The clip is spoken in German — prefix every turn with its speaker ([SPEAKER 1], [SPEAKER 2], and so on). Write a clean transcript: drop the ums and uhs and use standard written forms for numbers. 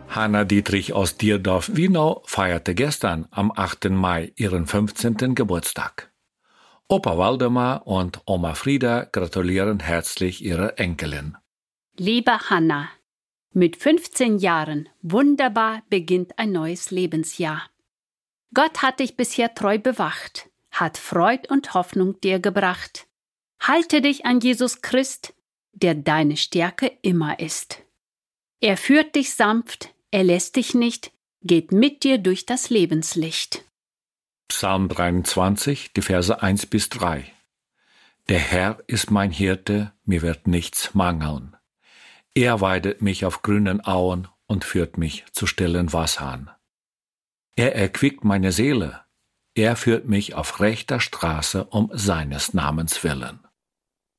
[SPEAKER 1] Hanna Dietrich aus Dierdorf-Wienau feierte gestern am 8. Mai ihren 15. Geburtstag. Opa Waldemar und Oma Frieda gratulieren herzlich ihrer Enkelin.
[SPEAKER 2] Liebe Hanna, mit 15 Jahren wunderbar beginnt ein neues Lebensjahr. Gott hat dich bisher treu bewacht, hat Freud und Hoffnung dir gebracht. Halte dich an Jesus Christ, der deine Stärke immer ist. Er führt dich sanft, er lässt dich nicht, geht mit dir durch das Lebenslicht.
[SPEAKER 1] Psalm 23, die Verse 1-3. Der Herr ist mein Hirte, mir wird nichts mangeln. Er weidet mich auf grünen Auen und führt mich zu stillen Wassern. Er erquickt meine Seele, er führt mich auf rechter Straße um seines Namens willen.